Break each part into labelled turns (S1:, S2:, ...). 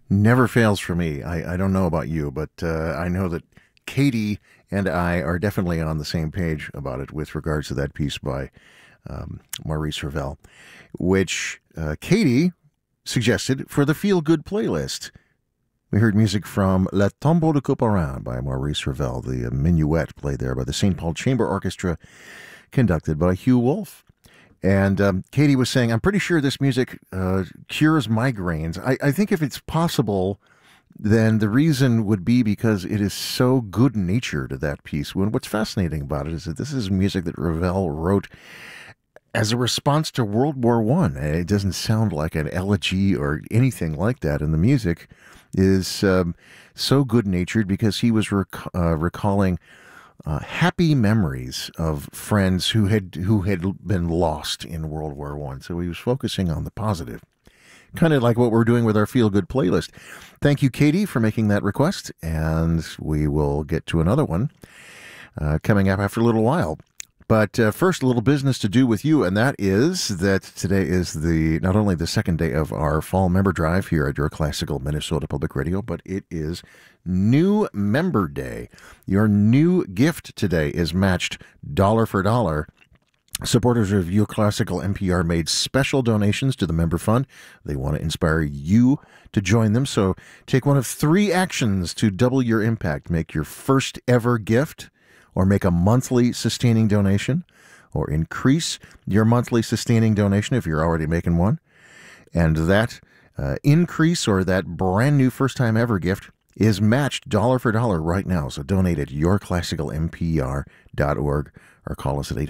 S1: never fails for me. I don't know about you, but I know that Katie and I are definitely on the same page about it with regards to that piece by Maurice Ravel, which Katie suggested for the Feel Good playlist. We heard music from La Tombeau de Couperin by Maurice Ravel, the minuet played there by the St. Paul Chamber Orchestra, conducted by Hugh Wolf. And Katie was saying, I'm pretty sure this music cures migraines. I think if it's possible, then the reason would be because it is so good-natured, that piece. When what's fascinating about it is that this is music that Ravel wrote as a response to World War I. It doesn't sound like an elegy or anything like that, and the music is so good-natured because he was recalling happy memories of friends who had been lost in World War I. So he was focusing on the positive, kind of like what we're doing with our Feel Good playlist. Thank you, Katie, for making that request, and we will get to another one coming up after a little while. But first, a little business to do with you, and that is that today is not only the second day of our fall member drive here at Your Classical Minnesota Public Radio, but it is New Member Day. Your new gift today is matched dollar for dollar. Supporters of Your Classical NPR made special donations to the member fund. They want to inspire you to join them. So take one of three actions to double your impact. Make your first ever gift, or make a monthly sustaining donation, or increase your monthly sustaining donation if you're already making one. And that increase, or that brand new first time ever gift, is matched dollar for dollar right now. So donate at yourclassicalmpr.org or call us at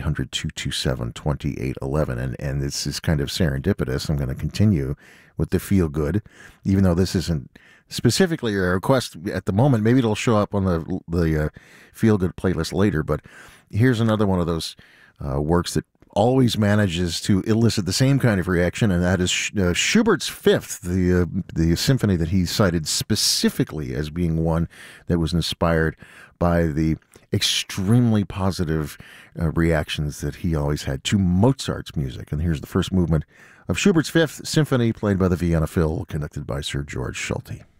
S1: 800-227-2811. And this is kind of serendipitous. I'm going to continue with the Feel Good, even though this isn't specifically a request at the moment. Maybe it'll show up on the Feel Good playlist later. But here's another one of those works that always manages to elicit the same kind of reaction, and that is Schubert's Fifth, the symphony that he cited specifically as being one that was inspired by the extremely positive reactions that he always had to Mozart's music. And here's the first movement of Schubert's Fifth Symphony, played by the Vienna Phil, conducted by Sir George Solti.